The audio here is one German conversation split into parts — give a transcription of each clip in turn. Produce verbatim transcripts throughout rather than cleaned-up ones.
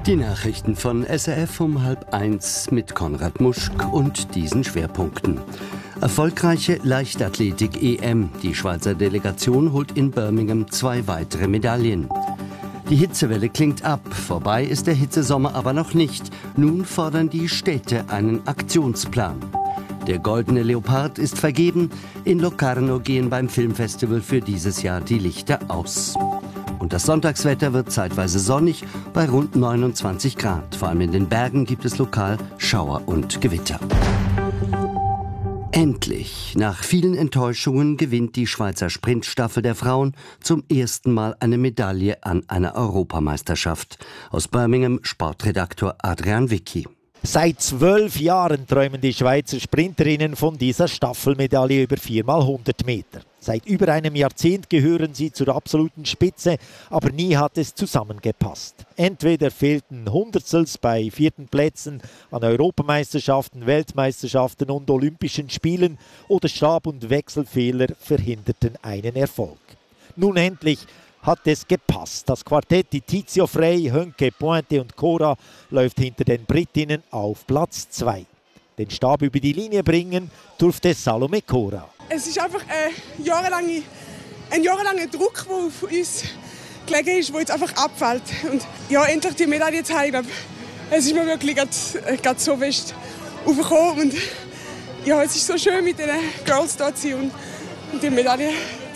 Die Nachrichten von S R F um halb eins mit Konrad Muschk und diesen Schwerpunkten. Erfolgreiche Leichtathletik-E M. Die Schweizer Delegation holt in Birmingham zwei weitere Medaillen. Die Hitzewelle klingt ab. Vorbei ist der Hitzesommer aber noch nicht. Nun fordern die Städte einen Aktionsplan. Der Goldene Leopard ist vergeben. In Locarno gehen beim Filmfestival für dieses Jahr die Lichter aus. Und das Sonntagswetter wird zeitweise sonnig bei rund neunundzwanzig Grad. Vor allem in den Bergen gibt es lokal Schauer und Gewitter. Endlich! Nach vielen Enttäuschungen gewinnt die Schweizer Sprintstaffel der Frauen zum ersten Mal eine Medaille an einer Europameisterschaft. Aus Birmingham Sportredaktor Adrian Wicki. Seit zwölf Jahren träumen die Schweizer Sprinterinnen von dieser Staffelmedaille über vier mal hundert Meter. Seit über einem Jahrzehnt gehören sie zur absoluten Spitze, aber nie hat es zusammengepasst. Entweder fehlten Hundertstels bei vierten Plätzen an Europameisterschaften, Weltmeisterschaften und Olympischen Spielen oder Stab- und Wechselfehler verhinderten einen Erfolg. Nun endlich hat es gepasst. Das Quartett Tizio Frey, Hönke, Pointe und Cora läuft hinter den Britinnen auf Platz zwei. Den Stab über die Linie bringen durfte Salome Cora. Es ist einfach ein jahrelange, ein jahrelanger Druck, der auf uns gelegen ist, der jetzt einfach abfällt. Und ja, endlich die Medaille zu haben, ich glaube, es ist mir wirklich gerade so fest aufgekommen. Und ja, es ist so schön, mit den Girls da zu sein und, und die Medaille.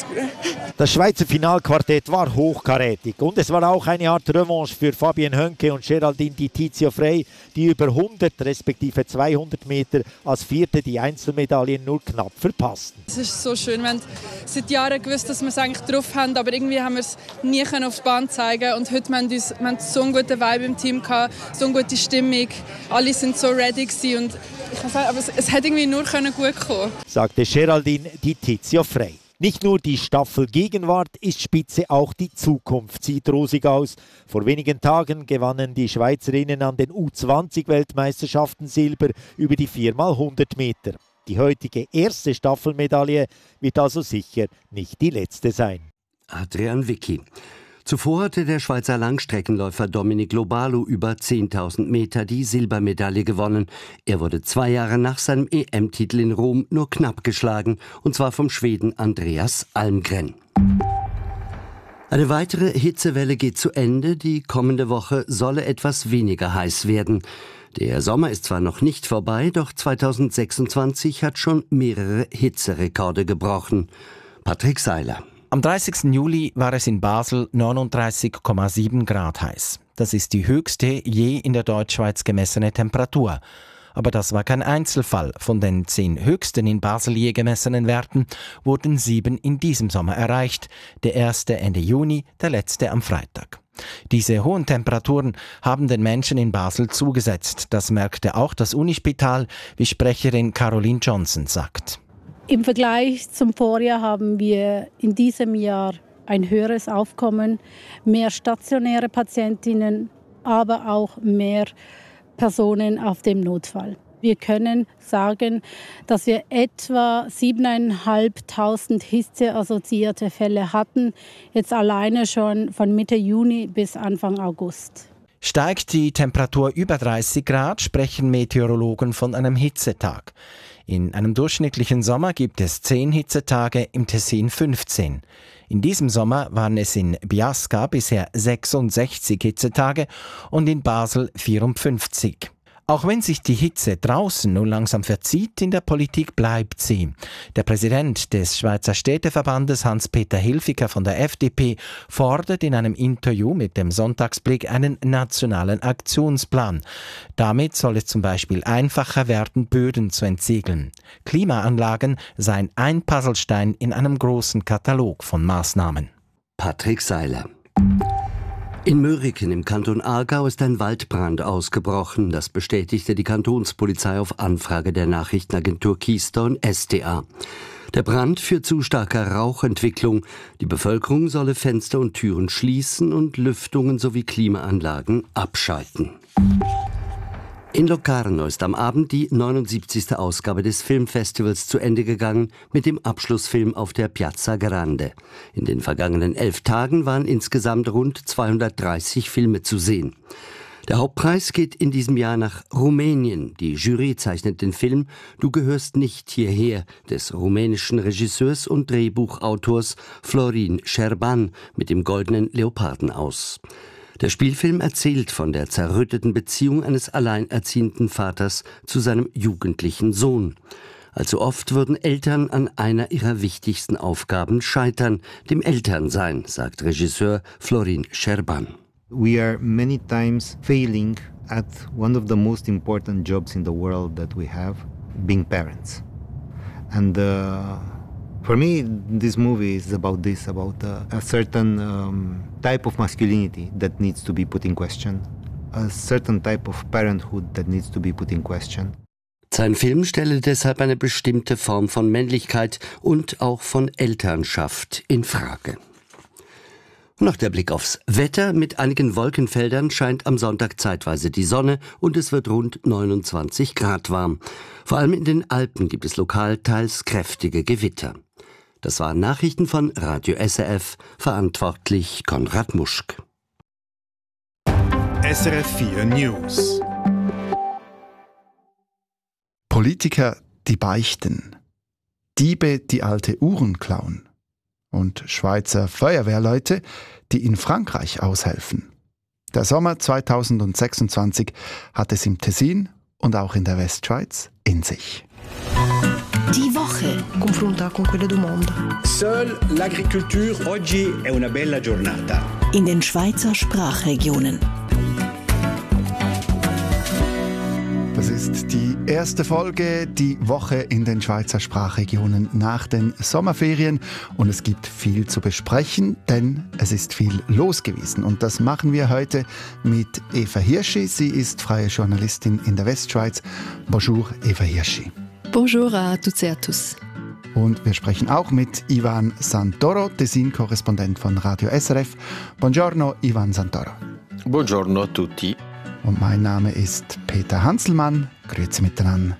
Das Schweizer Finalquartett war hochkarätig und es war auch eine Art Revanche für Fabienne Hönke und Geraldine Di Tizio Frey, die über hundert respektive zweihundert Meter als Vierte die Einzelmedaillen nur knapp verpassten. Es ist so schön, wir haben seit Jahren gewusst, dass wir es eigentlich drauf haben, aber irgendwie haben wir es nie auf die Bahn zeigen und heute haben wir, uns, wir haben so einen guten Vibe im Team gehabt, so eine gute Stimmung, alle sind so ready gewesen und ich kann sagen, aber es, es hätte irgendwie nur gut kommen, sagte Geraldine Di Tizio Frey. Nicht nur die Staffel Gegenwart ist spitze, auch die Zukunft sieht rosig aus. Vor wenigen Tagen gewannen die Schweizerinnen an den U zwanzig Weltmeisterschaften Silber über die vier mal hundert Meter. Die heutige erste Staffelmedaille wird also sicher nicht die letzte sein. Adrian Wicki. Zuvor hatte der Schweizer Langstreckenläufer Dominic Lobalu über zehntausend Meter die Silbermedaille gewonnen. Er wurde zwei Jahre nach seinem E M-Titel in Rom nur knapp geschlagen, und zwar vom Schweden Andreas Almgren. Eine weitere Hitzewelle geht zu Ende. Die kommende Woche solle etwas weniger heiß werden. Der Sommer ist zwar noch nicht vorbei, doch zweitausendsechsundzwanzig hat schon mehrere Hitzerekorde gebrochen. Patrick Seiler. Am dreißigsten Juli war es in Basel neununddreißig Komma sieben Grad heiß. Das ist die höchste je in der Deutschschweiz gemessene Temperatur. Aber das war kein Einzelfall. Von den zehn höchsten in Basel je gemessenen Werten wurden sieben in diesem Sommer erreicht. Der erste Ende Juni, der letzte am Freitag. Diese hohen Temperaturen haben den Menschen in Basel zugesetzt. Das merkte auch das Unispital, wie Sprecherin Caroline Johnson sagt. Im Vergleich zum Vorjahr haben wir in diesem Jahr ein höheres Aufkommen, mehr stationäre Patientinnen, aber auch mehr Personen auf dem Notfall. Wir können sagen, dass wir etwa siebentausendfünfhundert hitzeassoziierte Fälle hatten, jetzt alleine schon von Mitte Juni bis Anfang August. Steigt die Temperatur über dreißig Grad, sprechen Meteorologen von einem Hitzetag. In einem durchschnittlichen Sommer gibt es zehn Hitzetage, im Tessin fünfzehn. In diesem Sommer waren es in Biasca bisher sechsundsechzig Hitzetage und in Basel vierundfünfzig. Auch wenn sich die Hitze draußen nun langsam verzieht, in der Politik bleibt sie. Der Präsident des Schweizer Städteverbandes Hans-Peter Hilfiger von der F D P fordert in einem Interview mit dem Sonntagsblick einen nationalen Aktionsplan. Damit soll es zum Beispiel einfacher werden, Böden zu entsiegeln. Klimaanlagen seien ein Puzzlestein in einem großen Katalog von Maßnahmen. Patrick Seiler. In Mörike im Kanton Aargau ist ein Waldbrand ausgebrochen. Das bestätigte die Kantonspolizei auf Anfrage der Nachrichtenagentur Keystone S D A. Der Brand führt zu starker Rauchentwicklung. Die Bevölkerung solle Fenster und Türen schließen und Lüftungen sowie Klimaanlagen abschalten. In Locarno ist am Abend die neunundsiebzigste Ausgabe des Filmfestivals zu Ende gegangen mit dem Abschlussfilm auf der Piazza Grande. In den vergangenen elf Tagen waren insgesamt rund zweihundertdreißig Filme zu sehen. Der Hauptpreis geht in diesem Jahr nach Rumänien. Die Jury zeichnet den Film »Du gehörst nicht hierher« des rumänischen Regisseurs und Drehbuchautors Florin Șerban mit dem Goldenen Leoparden aus. Der Spielfilm erzählt von der zerrütteten Beziehung eines alleinerziehenden Vaters zu seinem jugendlichen Sohn. Allzu oft würden Eltern an einer ihrer wichtigsten Aufgaben scheitern, dem Elternsein, sagt Regisseur Florin Șerban. We are many times failing at one of the most important jobs in the world that we have, being parents. And uh, for me, this movie is about this, about uh, a certain um, type of masculinity that needs to be put in question, a certain type of parenthood that needs to be put in question. Sein Film stelle deshalb eine bestimmte Form von Männlichkeit und auch von Elternschaft in Frage. Noch der Blick aufs Wetter. Mit einigen Wolkenfeldern scheint am Sonntag zeitweise die Sonne und es wird rund neunundzwanzig Grad warm. Vor allem in den Alpen gibt es lokal teils kräftige Gewitter. Das waren Nachrichten von Radio S R F, verantwortlich Konrad Muschk. S R F vier News. Politiker, die beichten. Diebe, die alte Uhren klauen. Und Schweizer Feuerwehrleute, die in Frankreich aushelfen. Der Sommer zweitausendsechsundzwanzig hat es im Tessin und auch in der Westschweiz in sich. Die Woche. Confronta con quelle du mondo. Seule l'agriculture. Oggi è una bella giornata. In den Schweizer Sprachregionen. Das ist die erste Folge, die Woche in den Schweizer Sprachregionen nach den Sommerferien. Und es gibt viel zu besprechen, denn es ist viel los gewesen. Und das machen wir heute mit Eva Hirschi. Sie ist freie Journalistin in der Westschweiz. Bonjour, Eva Hirschi. Bonjour à toutes et à tous. Und wir sprechen auch mit Ivan Santoro, Tessin-Korrespondent von Radio S R F. Buongiorno, Ivan Santoro. Buongiorno a tutti. Und mein Name ist Peter Hanselmann. Grüezi miteinander.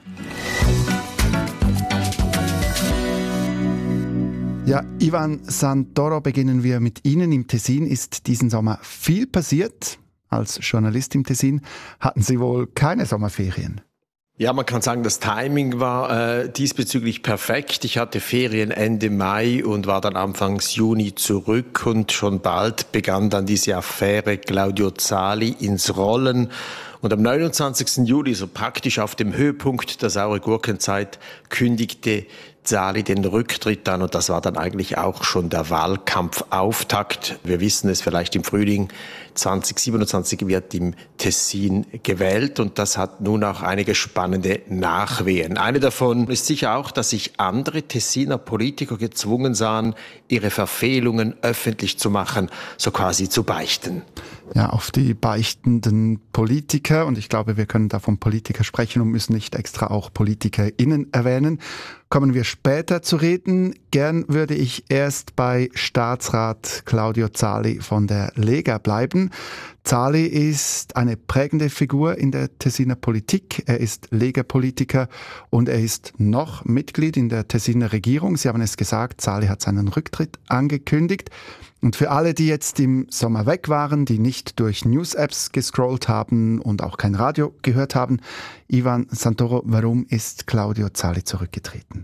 Ja, Ivan Santoro, beginnen wir mit Ihnen. Im Tessin ist diesen Sommer viel passiert. Als Journalist im Tessin hatten Sie wohl keine Sommerferien. Ja, man kann sagen, das Timing war äh, diesbezüglich perfekt. Ich hatte Ferien Ende Mai und war dann Anfangs Juni zurück und schon bald begann dann diese Affäre Claudio Zali ins Rollen. Und am neunundzwanzigsten Juli, so praktisch auf dem Höhepunkt der saure Gurkenzeit, kündigte Zali den Rücktritt an und das war dann eigentlich auch schon der Wahlkampfauftakt. Wir wissen es, vielleicht im Frühling zwanzig siebenundzwanzig wird im Tessin gewählt und das hat nun auch einige spannende Nachwehen. Eine davon ist sicher auch, dass sich andere Tessiner Politiker gezwungen sahen, ihre Verfehlungen öffentlich zu machen, so quasi zu beichten. Ja, auf die beichtenden Politiker, und ich glaube, wir können da von Politiker sprechen und müssen nicht extra auch PolitikerInnen erwähnen, kommen wir später zu reden. Gern würde ich erst bei Staatsrat Claudio Zali von der Lega bleiben. Zali ist eine prägende Figur in der Tessiner Politik. Er ist Lega-Politiker und er ist noch Mitglied in der Tessiner Regierung. Sie haben es gesagt, Zali hat seinen Rücktritt angekündigt. Und für alle, die jetzt im Sommer weg waren, die nicht durch News-Apps gescrollt haben und auch kein Radio gehört haben, Ivan Santoro, warum ist Claudio Zali zurückgetreten?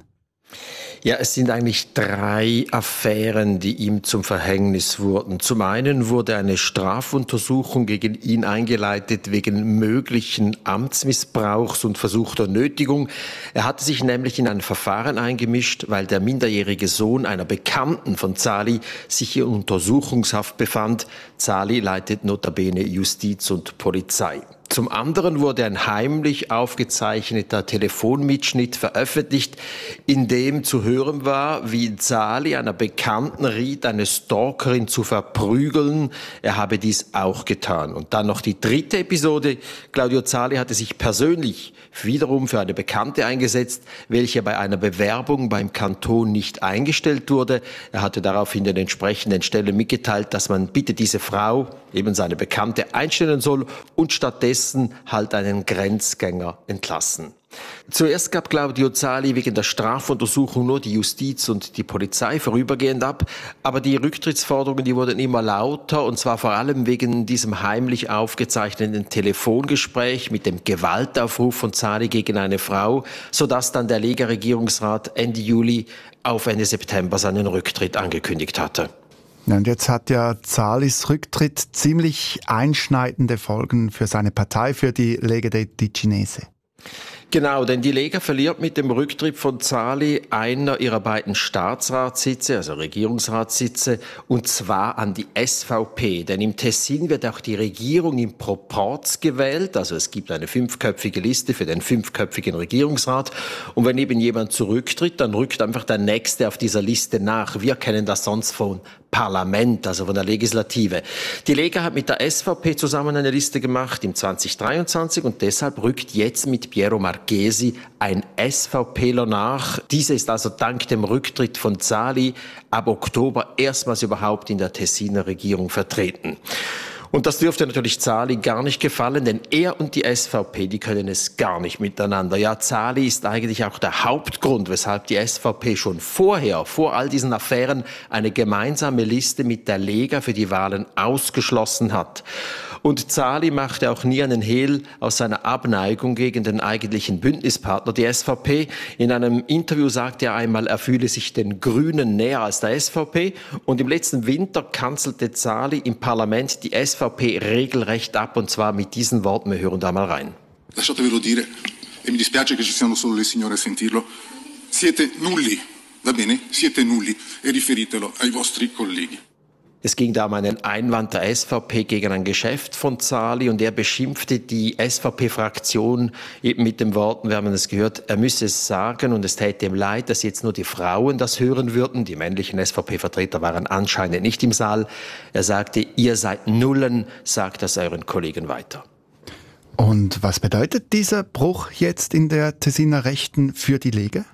Ja, es sind eigentlich drei Affären, die ihm zum Verhängnis wurden. Zum einen wurde eine Strafuntersuchung gegen ihn eingeleitet wegen möglichen Amtsmissbrauchs und versuchter Nötigung. Er hatte sich nämlich in ein Verfahren eingemischt, weil der minderjährige Sohn einer Bekannten von Zali sich in Untersuchungshaft befand. Zali leitet notabene Justiz und Polizei. Zum anderen wurde ein heimlich aufgezeichneter Telefonmitschnitt veröffentlicht, in dem zu hören war, wie Zali einer Bekannten riet, eine Stalkerin zu verprügeln. Er habe dies auch getan. Und dann noch die dritte Episode. Claudio Zali hatte sich persönlich wiederum für eine Bekannte eingesetzt, welche bei einer Bewerbung beim Kanton nicht eingestellt wurde. Er hatte daraufhin den entsprechenden Stellen mitgeteilt, dass man bitte diese Frau, eben seine Bekannte, einstellen soll und stattdessen stattdessen halt einen Grenzgänger entlassen. Zuerst gab Claudio Zali wegen der Strafuntersuchung nur die Justiz und die Polizei vorübergehend ab, aber die Rücktrittsforderungen, die wurden immer lauter, und zwar vor allem wegen diesem heimlich aufgezeichneten Telefongespräch mit dem Gewaltaufruf von Zali gegen eine Frau, sodass dann der Lega-Regierungsrat Ende Juli auf Ende September seinen Rücktritt angekündigt hatte. Ja, und jetzt hat ja Zalis Rücktritt ziemlich einschneidende Folgen für seine Partei, für die Lega dei Ticinesi. Genau, denn die Lega verliert mit dem Rücktritt von Zali einer ihrer beiden Staatsratssitze, also Regierungsratssitze, und zwar an die S V P. Denn im Tessin wird auch die Regierung im Proporz gewählt, also es gibt eine fünfköpfige Liste für den fünfköpfigen Regierungsrat. Und wenn eben jemand zurücktritt, dann rückt einfach der Nächste auf dieser Liste nach. Wir kennen das sonst von Parlament, also von der Legislative. Die Lega hat mit der S V P zusammen eine Liste gemacht im zweitausenddreiundzwanzig und deshalb rückt jetzt mit Piero Marchesi ein SVPler nach. Dieser ist also dank dem Rücktritt von Zali ab Oktober erstmals überhaupt in der Tessiner Regierung vertreten. Und das dürfte natürlich Zali gar nicht gefallen, denn er und die S V P, die können es gar nicht miteinander. Ja, Zali ist eigentlich auch der Hauptgrund, weshalb die S V P schon vorher, vor all diesen Affären, eine gemeinsame Liste mit der Lega für die Wahlen ausgeschlossen hat. Und Zali machte auch nie einen Hehl aus seiner Abneigung gegen den eigentlichen Bündnispartner, die S V P. In einem Interview sagte er einmal, er fühle sich den Grünen näher als der S V P. Und im letzten Winter kanzelte Zali im Parlament die S V P regelrecht ab, und zwar mit diesen Worten. Wir hören da mal rein. Lasciatevelo dire, e mi dispiace che ci siano solo le signore a sentirlo, siete nulli, va bene? Siete nulli e riferitelo ai vostri colleghi. Es ging da um einen Einwand der S V P gegen ein Geschäft von Zali, und er beschimpfte die S V P-Fraktion eben mit den Worten, wir haben es gehört, er müsse es sagen und es täte ihm leid, dass jetzt nur die Frauen das hören würden. Die männlichen S V P-Vertreter waren anscheinend nicht im Saal. Er sagte, ihr seid Nullen, sagt das euren Kollegen weiter. Und was bedeutet dieser Bruch jetzt in der Tessiner Rechten für die Lega?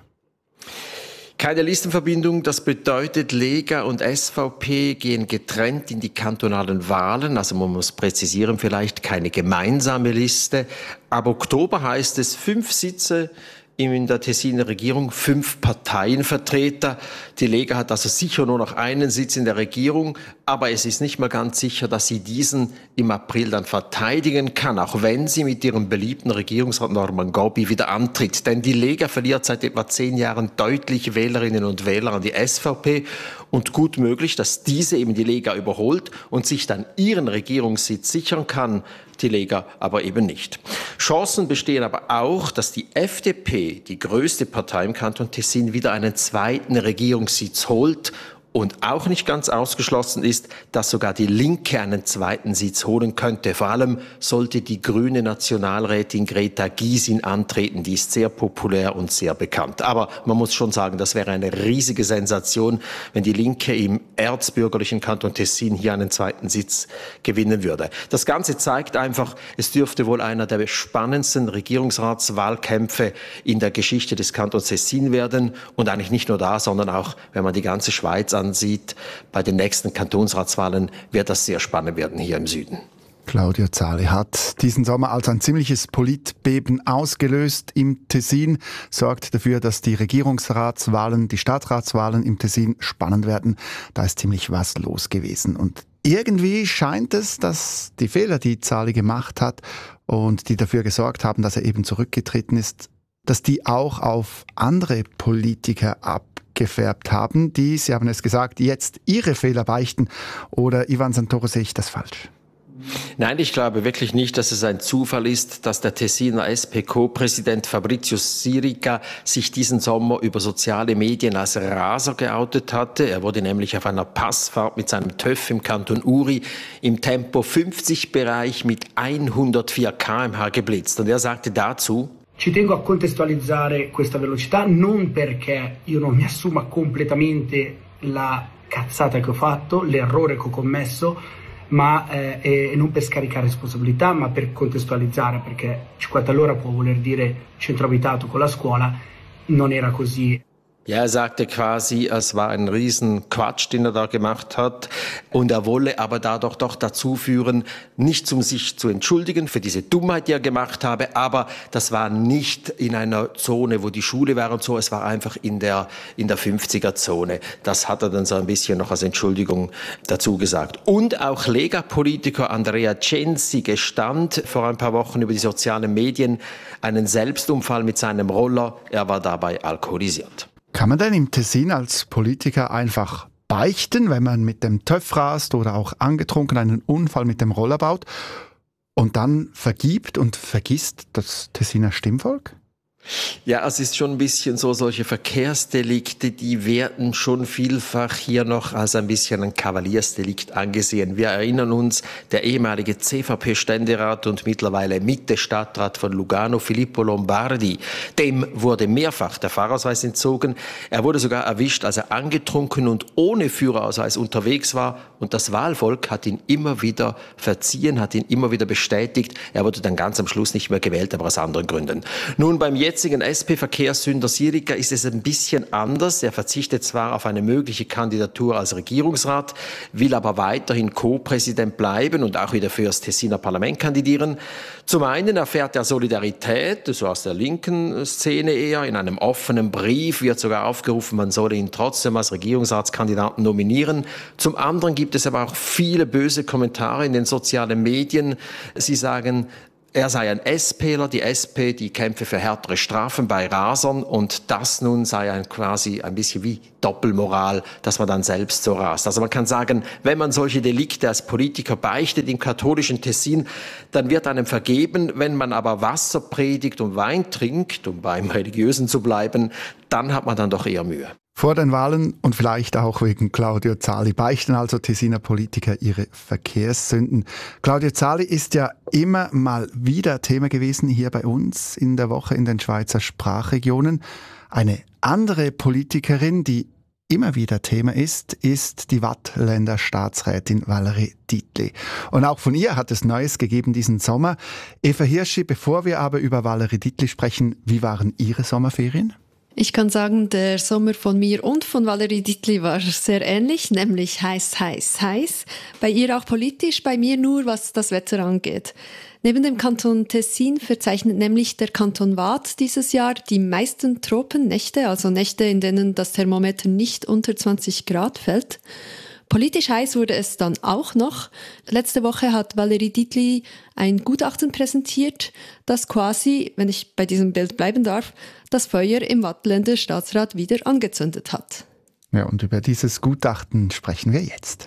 Keine Listenverbindung, das bedeutet, Lega und S V P gehen getrennt in die kantonalen Wahlen, also man muss präzisieren, vielleicht keine gemeinsame Liste. Ab Oktober heißt es fünf Sitze in der Tessiner Regierung, fünf Parteienvertreter. Die Lega hat also sicher nur noch einen Sitz in der Regierung, aber es ist nicht mal ganz sicher, dass sie diesen im April dann verteidigen kann, auch wenn sie mit ihrem beliebten Regierungsrat Norman Gobbi wieder antritt. Denn die Lega verliert seit etwa zehn Jahren deutlich Wählerinnen und Wähler an die S V P und gut möglich, dass diese eben die Lega überholt und sich dann ihren Regierungssitz sichern kann, die Lega aber eben nicht. Chancen bestehen aber auch, dass die F D P, die größte Partei im Kanton Tessin, wieder einen zweiten Regierungssitz holt. Und auch nicht ganz ausgeschlossen ist, dass sogar die Linke einen zweiten Sitz holen könnte. Vor allem sollte die grüne Nationalrätin Greta Gysin antreten. Die ist sehr populär und sehr bekannt. Aber man muss schon sagen, das wäre eine riesige Sensation, wenn die Linke im erzbürgerlichen Kanton Tessin hier einen zweiten Sitz gewinnen würde. Das Ganze zeigt einfach, es dürfte wohl einer der spannendsten Regierungsratswahlkämpfe in der Geschichte des Kantons Tessin werden. Und eigentlich nicht nur da, sondern auch, wenn man die ganze Schweiz ansieht, bei den nächsten Kantonsratswahlen wird das sehr spannend werden hier im Süden. Claudio Zali hat diesen Sommer also ein ziemliches Politbeben ausgelöst im Tessin, sorgt dafür, dass die Regierungsratswahlen, die Stadtratswahlen im Tessin spannend werden. Da ist ziemlich was los gewesen. Und irgendwie scheint es, dass die Fehler, die Zali gemacht hat und die dafür gesorgt haben, dass er eben zurückgetreten ist, dass die auch auf andere Politiker abgefärbt haben, die, Sie haben es gesagt, jetzt ihre Fehler beichten. Oder Ivan Santoro, sehe ich das falsch? Nein, ich glaube wirklich nicht, dass es ein Zufall ist, dass der Tessiner S P Co-Präsident Fabrizio Sirica sich diesen Sommer über soziale Medien als Raser geoutet hatte. Er wurde nämlich auf einer Passfahrt mit seinem TÜV im Kanton Uri im Tempo fünfzig Bereich mit hundertvier Kilometer pro Stunde geblitzt. Und er sagte dazu: Ci tengo a contestualizzare questa velocità non perché io non mi assuma completamente la cazzata che ho fatto, l'errore che ho commesso, ma eh, e non per scaricare responsabilità, ma per contestualizzare, perché cinquanta all'ora può voler dire centro abitato con la scuola, non era così. Ja, er sagte quasi, es war ein riesen Quatsch, den er da gemacht hat. Und er wolle aber dadurch doch dazu führen, nicht um sich zu entschuldigen für diese Dummheit, die er gemacht habe, aber das war nicht in einer Zone, wo die Schule war und so, es war einfach in der, in der fünfziger-Zone. Das hat er dann so ein bisschen noch als Entschuldigung dazu gesagt. Und auch Lega-Politiker Andrea Censi gestand vor ein paar Wochen über die sozialen Medien einen Selbstunfall mit seinem Roller. Er war dabei alkoholisiert. Kann man denn im Tessin als Politiker einfach beichten, wenn man mit dem Töff rast oder auch angetrunken einen Unfall mit dem Roller baut und dann vergibt und vergisst das Tessiner Stimmvolk? Ja, es ist schon ein bisschen so, solche Verkehrsdelikte, die werden schon vielfach hier noch als ein bisschen ein Kavaliersdelikt angesehen. Wir erinnern uns, der ehemalige C V P-Ständerat und mittlerweile Mitte-Stadtrat von Lugano, Filippo Lombardi, dem wurde mehrfach der Fahrausweis entzogen. Er wurde sogar erwischt, als er angetrunken und ohne Führerausweis unterwegs war. Und das Wahlvolk hat ihn immer wieder verziehen, hat ihn immer wieder bestätigt. Er wurde dann ganz am Schluss nicht mehr gewählt, aber aus anderen Gründen. Nun, beim jetzigen S P-Verkehrssünder Sirica ist es ein bisschen anders. Er verzichtet zwar auf eine mögliche Kandidatur als Regierungsrat, will aber weiterhin Co-Präsident bleiben und auch wieder für das Tessiner Parlament kandidieren. Zum einen erfährt er Solidarität, so aus der linken Szene eher. In einem offenen Brief wird sogar aufgerufen, man solle ihn trotzdem als Regierungsratskandidaten nominieren. Zum anderen gibt es aber auch viele böse Kommentare in den sozialen Medien. Sie sagen, er sei ein SPler, die S P, die kämpfe für härtere Strafen bei Rasern und das nun sei ein quasi ein bisschen wie Doppelmoral, dass man dann selbst so rast. Also man kann sagen, wenn man solche Delikte als Politiker beichtet im katholischen Tessin, dann wird einem vergeben. Wenn man aber Wasser predigt und Wein trinkt, um beim Religiösen zu bleiben, dann hat man dann doch eher Mühe. Vor den Wahlen und vielleicht auch wegen Claudio Zali beichten also Tessiner Politiker ihre Verkehrssünden. Claudio Zali ist ja immer mal wieder Thema gewesen hier bei uns in der Woche in den Schweizer Sprachregionen. Eine andere Politikerin, die immer wieder Thema ist, ist die Waadtländer Staatsrätin Valerie Dietli. Und auch von ihr hat es Neues gegeben diesen Sommer. Eva Hirschi, bevor wir aber über Valerie Dietli sprechen, wie waren Ihre Sommerferien? Ich kann sagen, der Sommer von mir und von Valerie Dietli war sehr ähnlich, nämlich heiß, heiß, heiß. Bei ihr auch politisch, bei mir nur, was das Wetter angeht. Neben dem Kanton Tessin verzeichnet nämlich der Kanton Waadt dieses Jahr die meisten Tropennächte, also Nächte, in denen das Thermometer nicht unter zwanzig Grad fällt. Politisch heiß wurde es dann auch noch. Letzte Woche hat Valerie Dietli ein Gutachten präsentiert, das quasi, wenn ich bei diesem Bild bleiben darf, das Feuer im Waadtländer Staatsrat wieder angezündet hat. Ja, und über dieses Gutachten sprechen wir jetzt.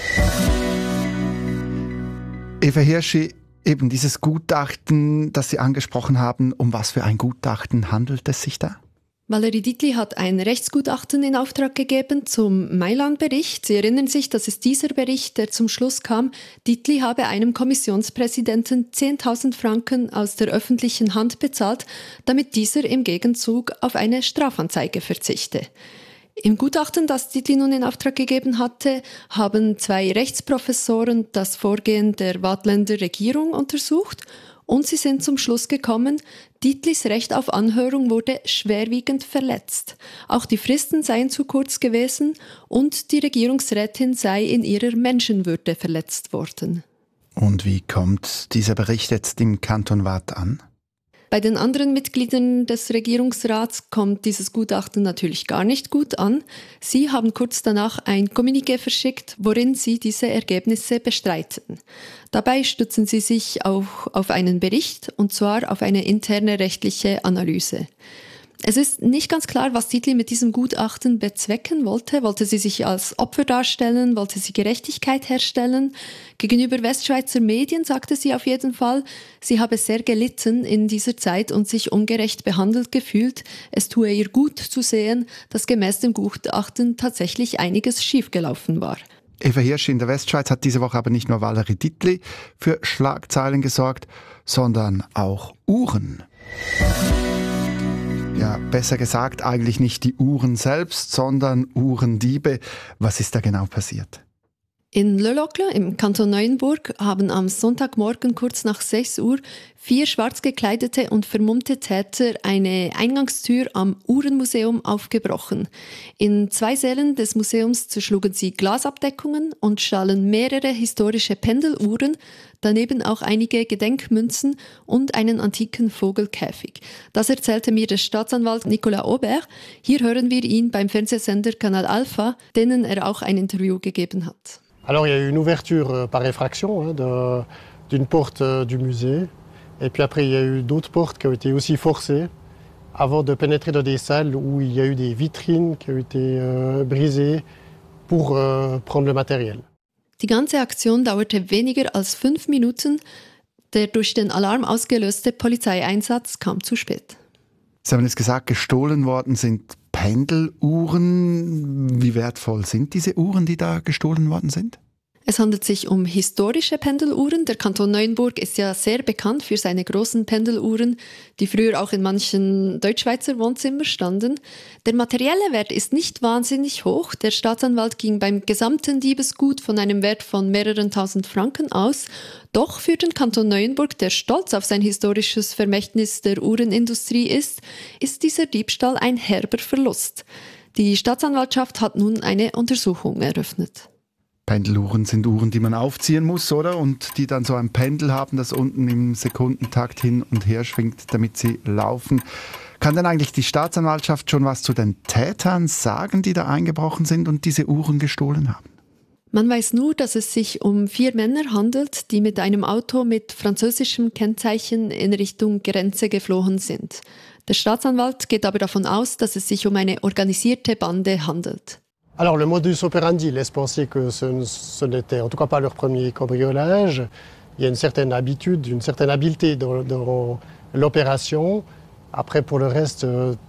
Eva Hirschi, eben dieses Gutachten, das Sie angesprochen haben, um was für ein Gutachten handelt es sich da? Valerie Dietli hat ein Rechtsgutachten in Auftrag gegeben zum Mailand-Bericht. Sie erinnern sich, dass es dieser Bericht, der zum Schluss kam, Dietli habe einem Kommissionspräsidenten zehntausend Franken aus der öffentlichen Hand bezahlt, damit dieser im Gegenzug auf eine Strafanzeige verzichte. Im Gutachten, das Dietli nun in Auftrag gegeben hatte, haben zwei Rechtsprofessoren das Vorgehen der Waadtländer Regierung untersucht und sie sind zum Schluss gekommen, Dietlis Recht auf Anhörung wurde schwerwiegend verletzt. Auch die Fristen seien zu kurz gewesen und die Regierungsrätin sei in ihrer Menschenwürde verletzt worden. Und wie kommt dieser Bericht jetzt im Kanton Waadt an? Bei den anderen Mitgliedern des Regierungsrats kommt dieses Gutachten natürlich gar nicht gut an. Sie haben kurz danach ein Kommuniqué verschickt, worin sie diese Ergebnisse bestreiten. Dabei stützen sie sich auch auf einen Bericht, und zwar auf eine interne rechtliche Analyse. Es ist nicht ganz klar, was Dietli mit diesem Gutachten bezwecken wollte. Wollte sie sich als Opfer darstellen? Wollte sie Gerechtigkeit herstellen? Gegenüber Westschweizer Medien sagte sie auf jeden Fall, sie habe sehr gelitten in dieser Zeit und sich ungerecht behandelt gefühlt. Es tue ihr gut zu sehen, dass gemäß dem Gutachten tatsächlich einiges schiefgelaufen war. Eva Hirsch in der Westschweiz hat diese Woche aber nicht nur Valerie Dietli für Schlagzeilen gesorgt, sondern auch Uhren. Ja, besser gesagt eigentlich nicht die Uhren selbst, sondern Uhrendiebe. Was ist da genau passiert? In Le Locle im Kanton Neuenburg haben am Sonntagmorgen kurz nach sechs Uhr vier schwarz gekleidete und vermummte Täter eine Eingangstür am Uhrenmuseum aufgebrochen. In zwei Sälen des Museums zerschlugen sie Glasabdeckungen und stahlen mehrere historische Pendeluhren, daneben auch einige Gedenkmünzen und einen antiken Vogelkäfig. Das erzählte mir der Staatsanwalt Nicolas Aubert. Hier hören wir ihn beim Fernsehsender Canal Alpha, denen er auch ein Interview gegeben hat. Alors il y a eu une ouverture par effraction hein, de, d'une porte euh, du musée. Et puis après il y a eu d'autres portes qui ont été aussi forcées avant de pénétrer dans des salles où il y a eu des vitrines qui ont été euh, brisées pour euh, prendre le matériel. Die ganze Aktion dauerte weniger als fünf Minuten. Der durch den Alarm ausgelöste Polizeieinsatz kam zu spät. Sie haben jetzt gesagt, gestohlen worden sind Pendeluhren. Wie wertvoll sind diese Uhren, die da gestohlen worden sind? Es handelt sich um historische Pendeluhren. Der Kanton Neuenburg ist ja sehr bekannt für seine großen Pendeluhren, die früher auch in manchen Deutschschweizer Wohnzimmern standen. Der materielle Wert ist nicht wahnsinnig hoch. Der Staatsanwalt ging beim gesamten Diebesgut von einem Wert von mehreren tausend Franken aus. Doch für den Kanton Neuenburg, der stolz auf sein historisches Vermächtnis der Uhrenindustrie ist, ist dieser Diebstahl ein herber Verlust. Die Staatsanwaltschaft hat nun eine Untersuchung eröffnet. Pendeluhren sind Uhren, die man aufziehen muss, oder? Und die dann so ein Pendel haben, das unten im Sekundentakt hin und her schwingt, damit sie laufen. Kann denn eigentlich die Staatsanwaltschaft schon was zu den Tätern sagen, die da eingebrochen sind und diese Uhren gestohlen haben? Man weiß nur, dass es sich um vier Männer handelt, die mit einem Auto mit französischem Kennzeichen in Richtung Grenze geflohen sind. Der Staatsanwalt geht aber davon aus, dass es sich um eine organisierte Bande handelt. Alors le modus operandi laisse penser que ce, ce n'était en tout cas pas leur premier cambriolage. Il y a une certaine habitude, une certaine habileté dans, dans l'opération. Après pour le reste,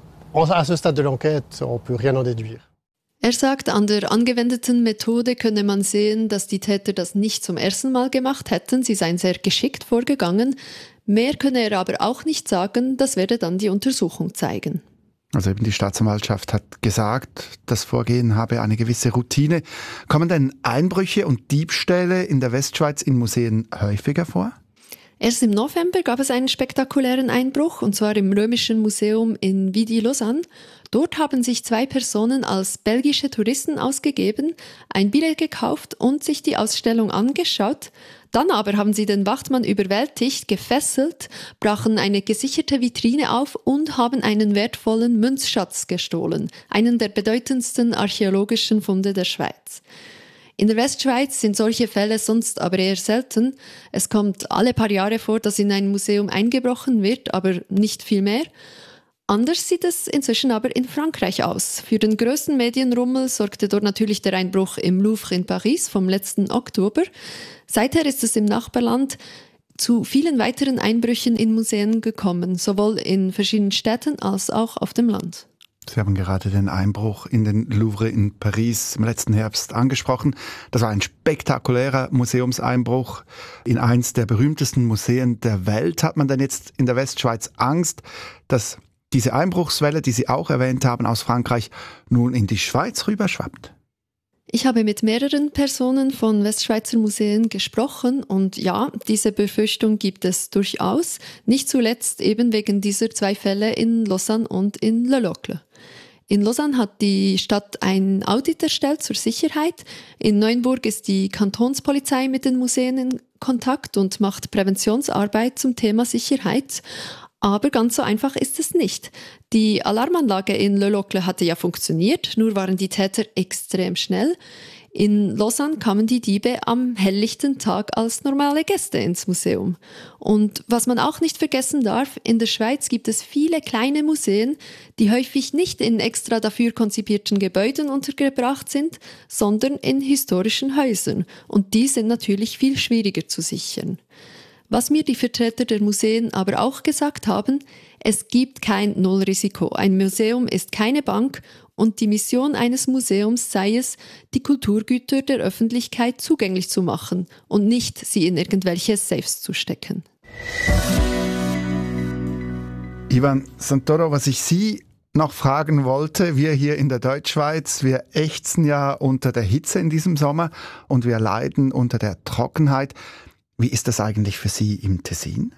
à ce stade de l'enquête, on ne peut rien en déduire. Er sagt, an der angewendeten Methode könne man sehen, dass die Täter das nicht zum ersten Mal gemacht hätten. Sie seien sehr geschickt vorgegangen. Mehr könne er aber auch nicht sagen, das werde dann die Untersuchung zeigen. Also eben die Staatsanwaltschaft hat gesagt, das Vorgehen habe eine gewisse Routine. Kommen denn Einbrüche und Diebstähle in der Westschweiz in Museen häufiger vor? Erst im November gab es einen spektakulären Einbruch, und zwar im Römischen Museum in Vidi-Lausanne. Dort haben sich zwei Personen als belgische Touristen ausgegeben, ein Billett gekauft und sich die Ausstellung angeschaut. Dann aber haben sie den Wachtmann überwältigt, gefesselt, brachen eine gesicherte Vitrine auf und haben einen wertvollen Münzschatz gestohlen, einen der bedeutendsten archäologischen Funde der Schweiz. In der Westschweiz sind solche Fälle sonst aber eher selten. Es kommt alle paar Jahre vor, dass in ein Museum eingebrochen wird, aber nicht viel mehr. Anders sieht es inzwischen aber in Frankreich aus. Für den größten Medienrummel sorgte dort natürlich der Einbruch im Louvre in Paris vom letzten Oktober. Seither ist es im Nachbarland zu vielen weiteren Einbrüchen in Museen gekommen, sowohl in verschiedenen Städten als auch auf dem Land. Sie haben gerade den Einbruch in den Louvre in Paris im letzten Herbst angesprochen. Das war ein spektakulärer Museumseinbruch in eins der berühmtesten Museen der Welt. Hat man denn jetzt in der Westschweiz Angst, dass diese Einbruchswelle, die Sie auch erwähnt haben, aus Frankreich nun in die Schweiz rüberschwappt? Ich habe mit mehreren Personen von Westschweizer Museen gesprochen und ja, diese Befürchtung gibt es durchaus, nicht zuletzt eben wegen dieser zwei Fälle in Lausanne und in Le Locle. In Lausanne hat die Stadt ein Audit erstellt zur Sicherheit. In Neuenburg ist die Kantonspolizei mit den Museen in Kontakt und macht Präventionsarbeit zum Thema Sicherheit. Aber ganz so einfach ist es nicht. Die Alarmanlage in Le Locle hatte ja funktioniert, nur waren die Täter extrem schnell. In Lausanne kamen die Diebe am helllichten Tag als normale Gäste ins Museum. Und was man auch nicht vergessen darf, in der Schweiz gibt es viele kleine Museen, die häufig nicht in extra dafür konzipierten Gebäuden untergebracht sind, sondern in historischen Häusern. Und die sind natürlich viel schwieriger zu sichern. Was mir die Vertreter der Museen aber auch gesagt haben, es gibt kein Nullrisiko. Ein Museum ist keine Bank und die Mission eines Museums sei es, die Kulturgüter der Öffentlichkeit zugänglich zu machen und nicht sie in irgendwelche Safes zu stecken. Ivan Santoro, was ich Sie noch fragen wollte, wir hier in der Deutschschweiz, wir ächzen ja unter der Hitze in diesem Sommer und wir leiden unter der Trockenheit. Wie ist das eigentlich für Sie im Tessin?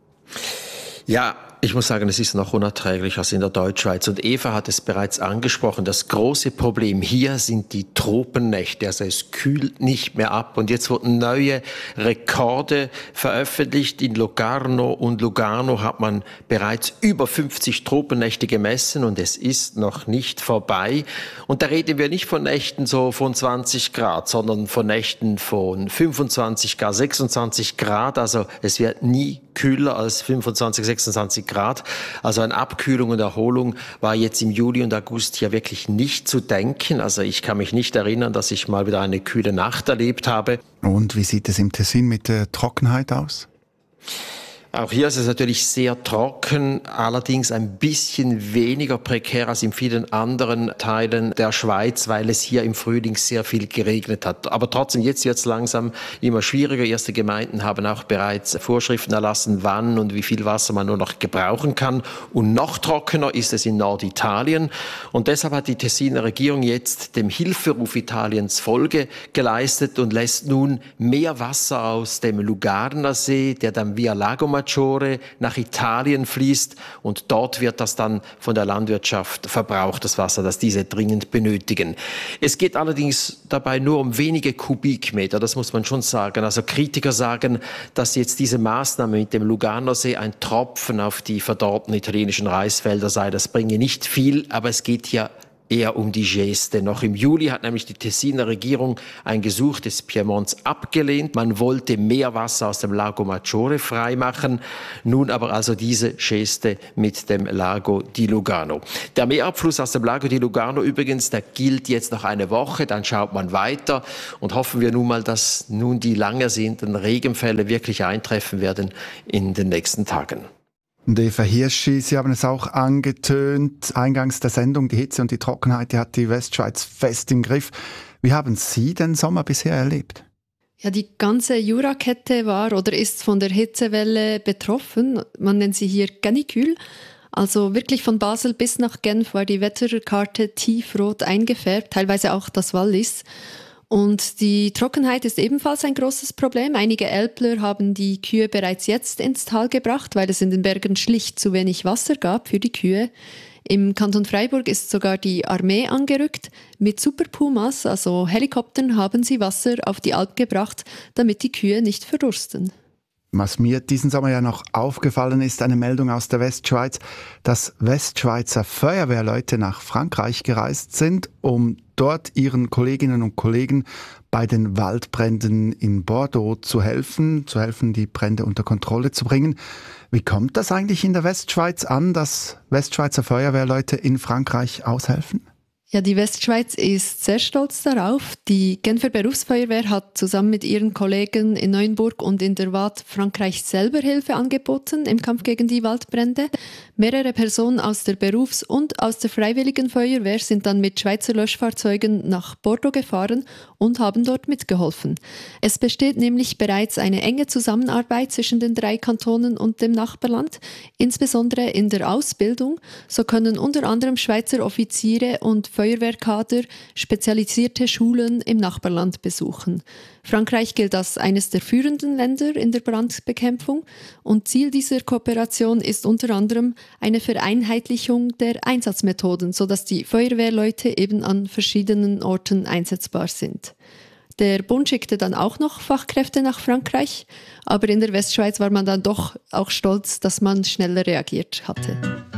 Ja, ich muss sagen, es ist noch unerträglicher als in der Deutschschweiz. Und Eva hat es bereits angesprochen. Das große Problem hier sind die Tropennächte. Also es kühlt nicht mehr ab. Und jetzt wurden neue Rekorde veröffentlicht. In Locarno und Lugano hat man bereits über fünfzig Tropennächte gemessen. Und es ist noch nicht vorbei. Und da reden wir nicht von Nächten so von zwanzig Grad, sondern von Nächten von fünfundzwanzig, gar sechsundzwanzig Grad. Also es wird nie kühler als fünfundzwanzig, sechsundzwanzig Grad. Also an Abkühlung und Erholung war jetzt im Juli und August hier wirklich nicht zu denken. Also ich kann mich nicht erinnern, dass ich mal wieder eine kühle Nacht erlebt habe. Und wie sieht es im Tessin mit der Trockenheit aus? Auch hier ist es natürlich sehr trocken, allerdings ein bisschen weniger prekär als in vielen anderen Teilen der Schweiz, weil es hier im Frühling sehr viel geregnet hat. Aber trotzdem, jetzt wird es langsam immer schwieriger. Erste Gemeinden haben auch bereits Vorschriften erlassen, wann und wie viel Wasser man nur noch gebrauchen kann. Und noch trockener ist es in Norditalien. Und deshalb hat die Tessiner Regierung jetzt dem Hilferuf Italiens Folge geleistet und lässt nun mehr Wasser aus dem Lugarner See, der dann via Lago Maggiore nach Italien fließt und dort wird das dann von der Landwirtschaft verbraucht, das Wasser, das diese dringend benötigen. Es geht allerdings dabei nur um wenige Kubikmeter, das muss man schon sagen. Also Kritiker sagen, dass jetzt diese Maßnahme mit dem Lugarner See ein Tropfen auf die verdorrten italienischen Reisfelder sei. Das bringe nicht viel, aber es geht hier eher um die Geste. Noch im Juli hat nämlich die Tessiner Regierung ein Gesuch des Piemonts abgelehnt. Man wollte mehr Wasser aus dem Lago Maggiore freimachen. Nun aber also diese Geste mit dem Lago di Lugano. Der Meerabfluss aus dem Lago di Lugano übrigens, der gilt jetzt noch eine Woche. Dann schaut man weiter und hoffen wir nun mal, dass nun die lang ersehnten Regenfälle wirklich eintreffen werden in den nächsten Tagen. Und Eva Hirschi, Sie haben es auch angetönt, eingangs der Sendung, die Hitze und die Trockenheit, die hat die Westschweiz fest im Griff. Wie haben Sie den Sommer bisher erlebt? Ja, die ganze Jurakette war oder ist von der Hitzewelle betroffen. Man nennt sie hier Canicule. Also wirklich von Basel bis nach Genf war die Wetterkarte tiefrot eingefärbt, teilweise auch das Wallis. Und die Trockenheit ist ebenfalls ein großes Problem. Einige Älpler haben die Kühe bereits jetzt ins Tal gebracht, weil es in den Bergen schlicht zu wenig Wasser gab für die Kühe. Im Kanton Freiburg ist sogar die Armee angerückt. Mit Super Pumas, also Helikoptern, haben sie Wasser auf die Alp gebracht, damit die Kühe nicht verdursten. Was mir diesen Sommer ja noch aufgefallen ist, eine Meldung aus der Westschweiz, dass Westschweizer Feuerwehrleute nach Frankreich gereist sind, um dort ihren Kolleginnen und Kollegen bei den Waldbränden in Bordeaux zu helfen, zu helfen, die Brände unter Kontrolle zu bringen. Wie kommt das eigentlich in der Westschweiz an, dass Westschweizer Feuerwehrleute in Frankreich aushelfen? Ja, die Westschweiz ist sehr stolz darauf. Die Genfer Berufsfeuerwehr hat zusammen mit ihren Kollegen in Neuenburg und in der Waadt Frankreich selber Hilfe angeboten im Kampf gegen die Waldbrände. Mehrere Personen aus der Berufs- und aus der Freiwilligen Feuerwehr sind dann mit Schweizer Löschfahrzeugen nach Bordeaux gefahren und haben dort mitgeholfen. Es besteht nämlich bereits eine enge Zusammenarbeit zwischen den drei Kantonen und dem Nachbarland, insbesondere in der Ausbildung. So können unter anderem Schweizer Offiziere und Feuerwehrkader spezialisierte Schulen im Nachbarland besuchen. Frankreich gilt als eines der führenden Länder in der Brandbekämpfung und Ziel dieser Kooperation ist unter anderem eine Vereinheitlichung der Einsatzmethoden, sodass die Feuerwehrleute eben an verschiedenen Orten einsetzbar sind. Der Bund schickte dann auch noch Fachkräfte nach Frankreich, aber in der Westschweiz war man dann doch auch stolz, dass man schneller reagiert hatte.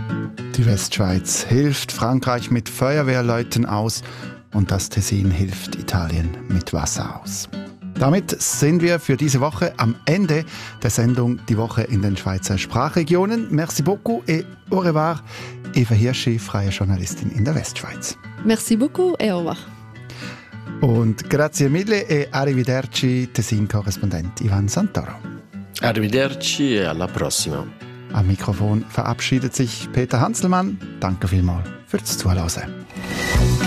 Die Westschweiz hilft Frankreich mit Feuerwehrleuten aus und das Tessin hilft Italien mit Wasser aus. Damit sind wir für diese Woche am Ende der Sendung Die Woche in den Schweizer Sprachregionen. Merci beaucoup et au revoir. Eva Hirschi, freie Journalistin in der Westschweiz. Merci beaucoup et au revoir. Und grazie mille e arrivederci, Tessin-Korrespondent Ivan Santoro. Arrivederci e alla prossima. Am Mikrofon verabschiedet sich Peter Hanselmann. Danke vielmals fürs Zuhören.